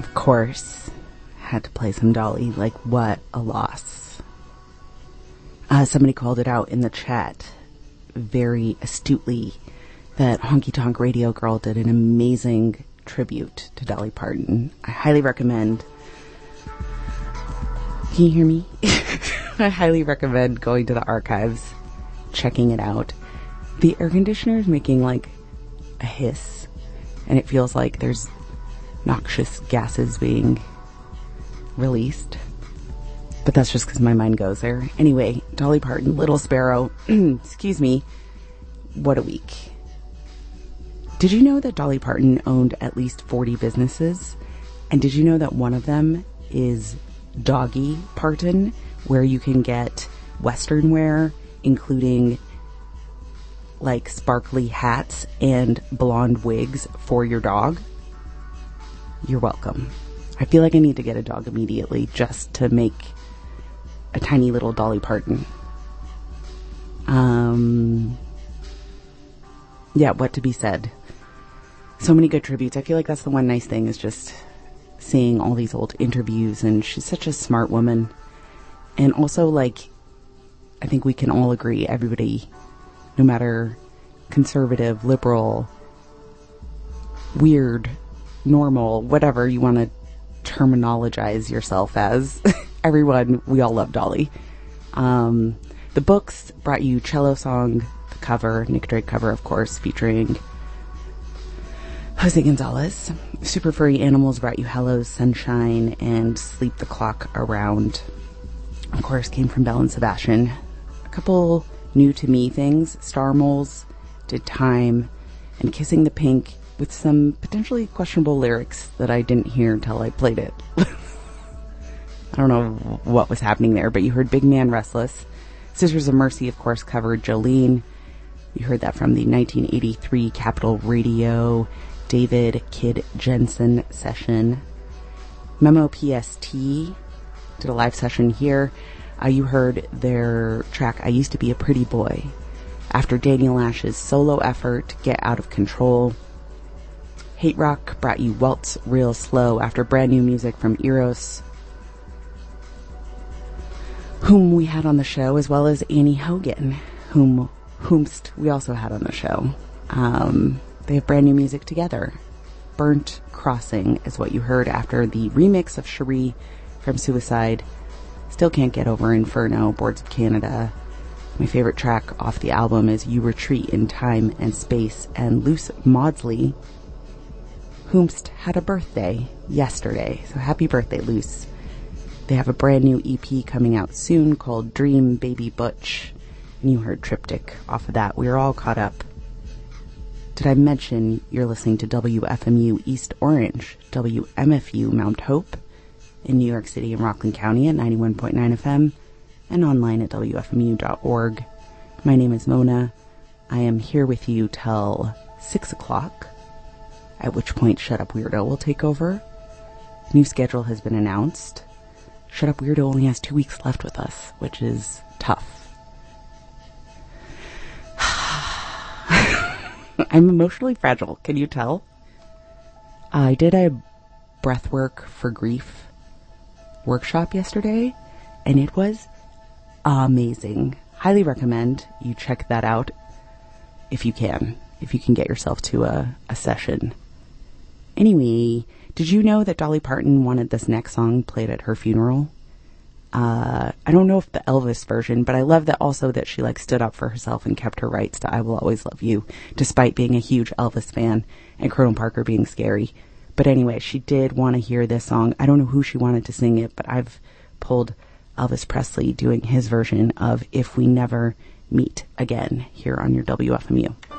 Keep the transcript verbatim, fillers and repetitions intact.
Of course, had to play some Dolly. Like, what a loss. Uh, somebody called it out in the chat very astutely that Honky Tonk Radio Girl did an amazing tribute to Dolly Parton. I highly recommend. Can you hear me? I highly recommend going to the archives, checking it out. The air conditioner is making like a hiss, and it feels like there's noxious gases being released. But that's just because my mind goes there. Anyway, Dolly Parton, Little Sparrow, excuse me, what a week. Did you know that Dolly Parton owned at least forty businesses? And did you know that one of them is Doggy Parton, where you can get Western wear, including like sparkly hats and blonde wigs for your dog? You're welcome. I feel like I need to get a dog immediately just to make a tiny little Dolly Parton. Um, yeah, what to be said. So many good tributes. I feel like that's the one nice thing is just seeing all these old interviews, and she's such a smart woman. And also, like, I think we can all agree, everybody, no matter conservative, liberal, weird, normal, whatever you want to terminologize yourself as, everyone, we all love Dolly. Um, the books brought you Cello Song, the cover, Nick Drake cover, of course, featuring Jose Gonzalez. Super Furry Animals brought you Hello, Sunshine, and Sleep the Clock Around. Of course, came from Belle and Sebastian. A couple new to me things. Star Moles did Time, and Kissing the Pink with some potentially questionable lyrics that I didn't hear until I played it. I don't know what was happening there, but you heard Big Man Restless. Sisters of Mercy, of course, covered Jolene. You heard that from the nineteen eighty-three Capitol Radio David Kid Jensen session. Memo P S T did a live session here. Uh, you heard their track, I Used to Be a Pretty Boy, after Daniel Ash's solo effort, Get Out of Control. Hate Rock brought you Waltz Real Slow after brand new music from Eros, whom we had on the show, as well as Annie Hogan, whom whomst we also had on the show. Um, they have brand new music together. Burnt Crossing is what you heard after the remix of Cherie from Suicide. Still can't get over Inferno, Boards of Canada. My favorite track off the album is You Retreat in Time and Space, and Luce Maudsley, whomst had a birthday yesterday. So happy birthday, Luce. They have a brand new E P coming out soon called Dream Baby Butch. And you heard Triptych off of that. We are all caught up. Did I mention you're listening to W F M U East Orange, W M F U Mount Hope in New York City and Rockland County at ninety-one point nine F M and online at W F M U dot org. My name is Mona. I am here with you till six o'clock, at which point Shut Up Weirdo will take over. New schedule has been announced. Shut Up Weirdo only has two weeks left with us, which is tough. I'm emotionally fragile, can you tell? I did a breathwork for grief workshop yesterday, and it was amazing. Highly recommend you check that out if you can, if you can get yourself to a, a session. Anyway, did you know that Dolly Parton wanted this next song played at her funeral? Uh, I don't know if the Elvis version, but I love that also that she like stood up for herself and kept her rights to I Will Always Love You, despite being a huge Elvis fan and Colonel Parker being scary. But anyway, she did want to hear this song. I don't know who she wanted to sing it, but I've pulled Elvis Presley doing his version of If We Never Meet Again here on your W F M U.